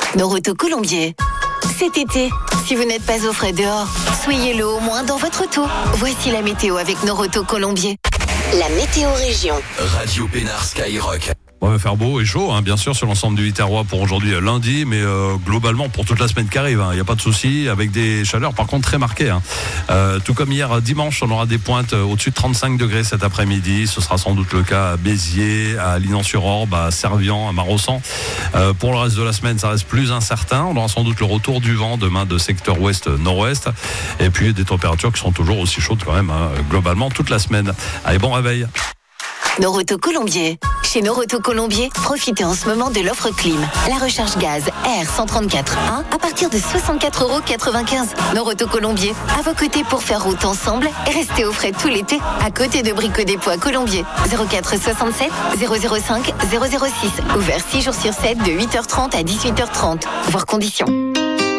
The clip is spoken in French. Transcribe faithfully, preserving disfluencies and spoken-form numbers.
Noroto Colombier. Cet été, si vous n'êtes pas au frais dehors, soyez-le au moins dans votre auto. Voici la météo avec Noroto Colombier. La météo région. Radio Pénard Skyrock. On va faire beau et chaud, hein, bien sûr, sur l'ensemble du Viterrois pour aujourd'hui lundi, mais euh, globalement pour toute la semaine qui arrive, il hein, n'y a pas de souci, avec des chaleurs par contre très marquées. Hein. Euh, tout comme hier dimanche, on aura des pointes au-dessus de trente-cinq degrés cet après-midi. Ce sera sans doute le cas à Béziers, à Linan-sur-Orbe, à Servian, à Maraussan. Euh, pour le reste de la semaine, ça reste plus incertain. On aura sans doute le retour du vent demain de secteur ouest-nord-ouest. Et puis des températures qui sont toujours aussi chaudes quand même, hein, globalement toute la semaine. Allez, bon réveil. Noroto Colombier. Chez Noroto Colombier, profitez en ce moment de l'offre clim. La recharge gaz R cent trente-quatre un à partir de soixante-quatre euros quatre-vingt-quinze. Noroto Colombier, à vos côtés pour faire route ensemble et rester au frais tout l'été. À côté de Brico Dépôt Colombier. zéro quatre soixante-sept zéro zéro cinq zéro zéro six. Ouvert six jours sur sept de huit heures trente à dix-huit heures trente. Voir conditions.